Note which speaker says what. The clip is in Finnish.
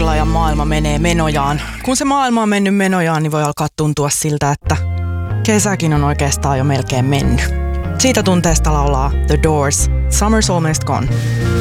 Speaker 1: nykyajan maailma menee menojaan. Kun se maailma on mennyt menojaan, niin voi alkaa tuntua siltä, että kesäkin on oikeastaan jo melkein mennyt. Siitä tunteesta laulaa The Doors, Summer's Almost Gone.